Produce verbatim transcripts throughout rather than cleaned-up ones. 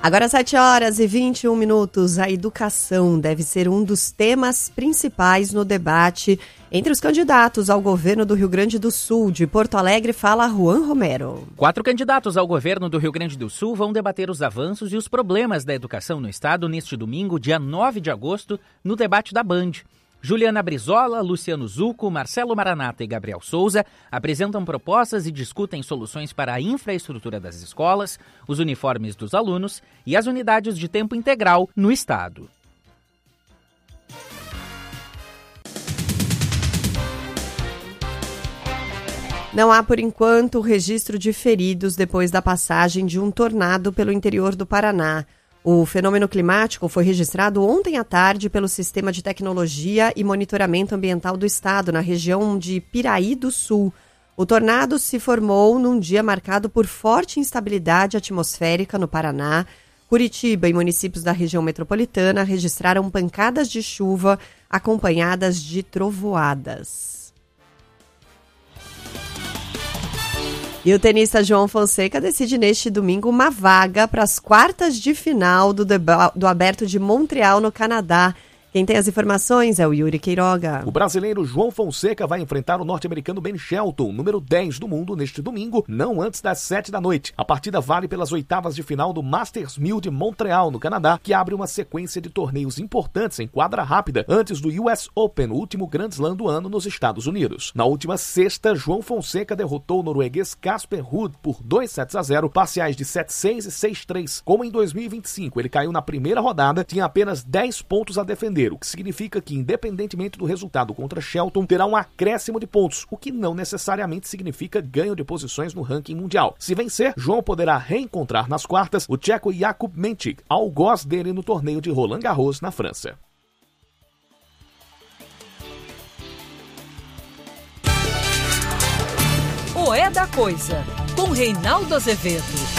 Agora sete horas e vinte e um minutos. A educação deve ser um dos temas principais no debate entre os candidatos ao governo do Rio Grande do Sul. De Porto Alegre fala Juan Romero. Quatro candidatos ao governo do Rio Grande do Sul vão debater os avanços e os problemas da educação no estado neste domingo, dia nove de agosto, no debate da Band. Juliana Brizola, Luciano Zucco, Marcelo Maranata e Gabriel Souza apresentam propostas e discutem soluções para a infraestrutura das escolas, os uniformes dos alunos e as unidades de tempo integral no estado. Não há, por enquanto, registro de feridos depois da passagem de um tornado pelo interior do Paraná. O fenômeno climático foi registrado ontem à tarde pelo Sistema de Tecnologia e Monitoramento Ambiental do Estado, na região de Piraí do Sul. O tornado se formou num dia marcado por forte instabilidade atmosférica no Paraná. Curitiba e municípios da região metropolitana registraram pancadas de chuva acompanhadas de trovoadas. E o tenista João Fonseca decide neste domingo uma vaga para as quartas de final do, deba- do Aberto de Montreal, no Canadá. Quem tem as informações é o Yuri Queiroga. O brasileiro João Fonseca vai enfrentar o norte-americano Ben Shelton, número dez do mundo, neste domingo, não antes das sete da noite. A partida vale pelas oitavas de final do Masters mil de Montreal, no Canadá, que abre uma sequência de torneios importantes em quadra rápida antes do U S Open, o último Grand Slam do ano nos Estados Unidos. Na última sexta, João Fonseca derrotou o norueguês Casper Ruud por dois sets a zero, parciais de sete a seis e seis a três. Como em dois mil e vinte e cinco ele caiu na primeira rodada, tinha apenas dez pontos a defender, o que significa que, independentemente do resultado contra Shelton, terá um acréscimo de pontos, o que não necessariamente significa ganho de posições no ranking mundial. Se vencer, João poderá reencontrar nas quartas o tcheco Jakub Menchik, algoz dele no torneio de Roland Garros, na França. O É da Coisa, com Reinaldo Azevedo.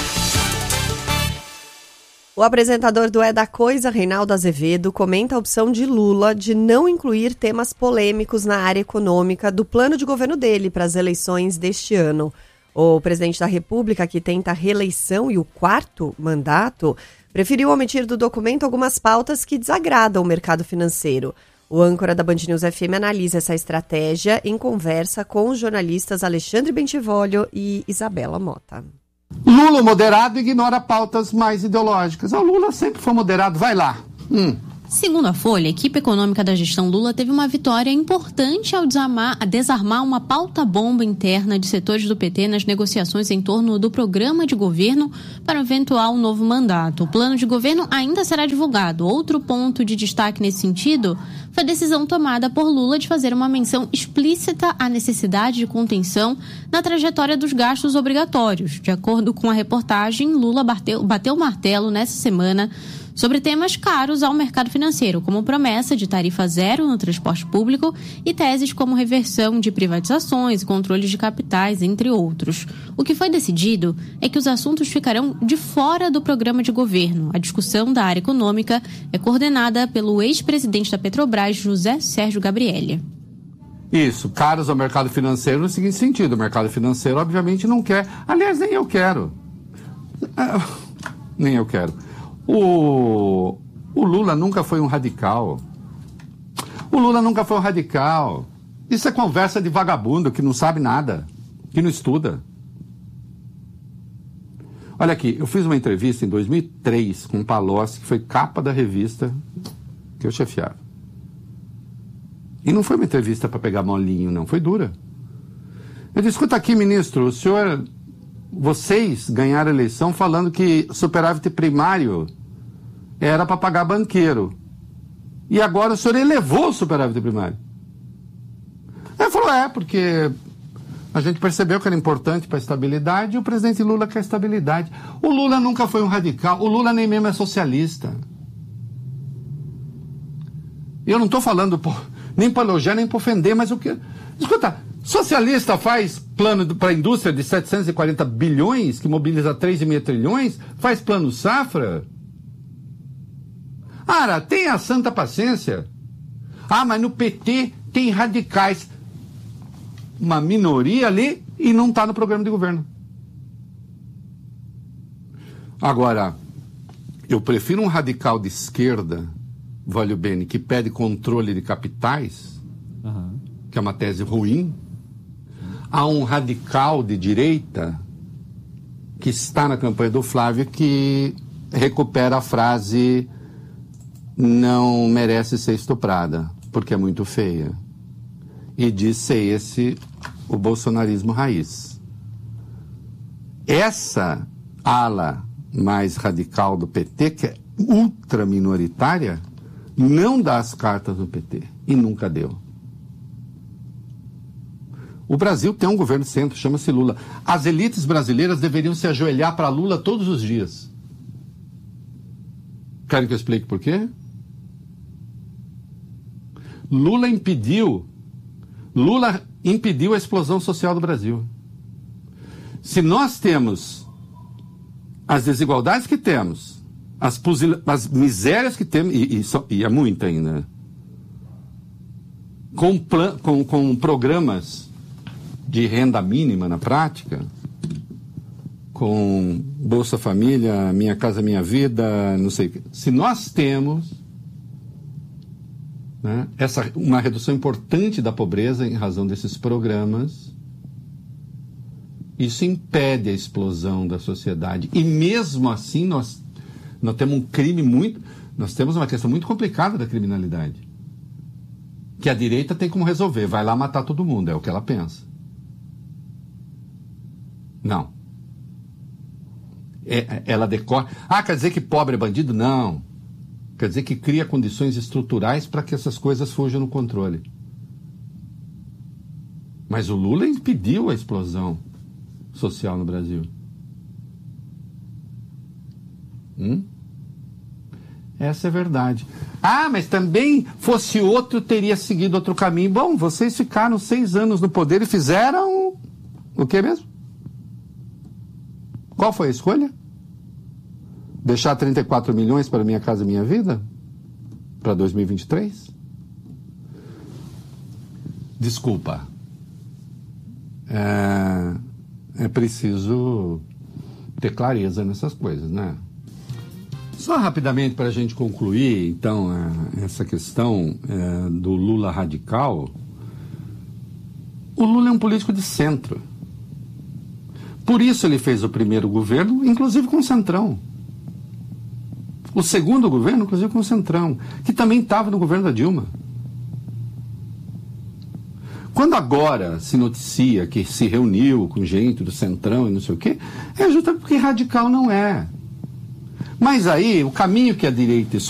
O apresentador do É da Coisa, Reinaldo Azevedo, comenta a opção de Lula de não incluir temas polêmicos na área econômica do plano de governo dele para as eleições deste ano. O presidente da República, que tenta a reeleição e o quarto mandato, preferiu omitir do documento algumas pautas que desagradam o mercado financeiro. O âncora da Band News F M analisa essa estratégia em conversa com os jornalistas Alexandre Bentivolio e Isabela Mota. Lula moderado ignora pautas mais ideológicas. O Lula sempre foi moderado, vai lá. Hum. Segundo a Folha, a equipe econômica da gestão Lula teve uma vitória importante ao desarmar, desarmar uma pauta-bomba interna de setores do P T nas negociações em torno do programa de governo para o eventual novo mandato. O plano de governo ainda será divulgado. Outro ponto de destaque nesse sentido foi a decisão tomada por Lula de fazer uma menção explícita à necessidade de contenção na trajetória dos gastos obrigatórios. De acordo com a reportagem, Lula bateu, bateu o martelo nessa semana sobre temas caros ao mercado financeiro, como promessa de tarifa zero no transporte público e teses como reversão de privatizações e controles de capitais, entre outros. O que foi decidido é que os assuntos ficarão de fora do programa de governo. A discussão da área econômica é coordenada pelo ex-presidente da Petrobras, José Sérgio Gabrielli. Isso, caros ao mercado financeiro no seguinte sentido. O mercado financeiro, obviamente, não quer. Aliás, nem eu quero. Ah, nem eu quero. O, o Lula nunca foi um radical. O Lula nunca foi um radical. Isso é conversa de vagabundo que não sabe nada, que não estuda. Olha aqui, eu fiz uma entrevista em dois mil e três com o Palocci, que foi capa da revista que eu chefiava. E não foi uma entrevista para pegar molinho, não, foi dura. Eu disse, escuta aqui, ministro, o senhor... Vocês ganharam a eleição falando que superávit primário era para pagar banqueiro. E agora o senhor elevou o superávit primário. Ele falou, é, porque a gente percebeu que era importante para a estabilidade e o presidente Lula quer estabilidade. O Lula nunca foi um radical, o Lula nem mesmo é socialista. Eu não estou falando por, nem para elogiar, nem para ofender, mas o que... Escuta, socialista faz plano para a indústria de setecentos e quarenta bilhões, que mobiliza três vírgula cinco trilhões, faz plano safra. Ara, tenha santa paciência. Ah, mas no P T tem radicais. Uma minoria ali e não está no programa de governo. Agora, Eu prefiro um radical de esquerda, voglio bene, que pede controle de capitais, uhum. que é uma tese ruim, a um radical de direita que está na campanha do Flávio, que recupera a frase não merece ser estuprada, porque é muito feia. E diz ser esse o bolsonarismo raiz. Essa ala mais radical do P T, que é ultra minoritária, não dá as cartas do P T. E nunca deu. O Brasil tem um governo de centro, chama-se Lula. As elites brasileiras deveriam se ajoelhar para Lula todos os dias. Querem que eu explique por quê? Lula impediu, Lula impediu a explosão social do Brasil. Se nós temos as desigualdades que temos, as, as misérias que temos, e, e, só, e é muita ainda, com, plan, com, com programas de renda mínima na prática, com Bolsa Família, Minha Casa Minha Vida, não sei o que. Se nós temos, né, essa, uma redução importante da pobreza em razão desses programas, isso impede a explosão da sociedade. E mesmo assim nós, nós temos um crime muito... Nós temos uma questão muito complicada da criminalidade. Que a direita tem como resolver. Vai lá matar todo mundo, é o que ela pensa. Não. É, ela decorre... Ah, quer dizer que pobre é bandido? Não. Quer dizer que cria condições estruturais para que essas coisas fujam no controle. Mas o Lula impediu a explosão social no Brasil. Hum? Essa é a verdade. Ah, mas também fosse outro, teria seguido outro caminho. Bom, vocês ficaram seis anos no poder e fizeram o que mesmo? Qual foi a escolha? Deixar trinta e quatro milhões para Minha Casa Minha Vida? Para dois mil e vinte e três? Desculpa. É, é preciso ter clareza nessas coisas, né? Só rapidamente para a gente concluir, então, essa questão é, do Lula radical. O Lula é um político de centro. Por isso ele fez o primeiro governo, inclusive com o Centrão. O segundo governo, inclusive com o Centrão, que também estava no governo da Dilma. Quando agora se noticia que se reuniu com gente do Centrão e não sei o quê, é justamente porque radical não é. Mas aí, o caminho que a direita